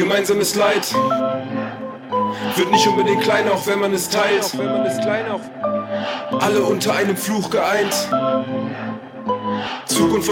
Gemeinsames Leid wird nicht unbedingt klein, auch wenn man es teilt. Alle unter einem Fluch geeint. Zug und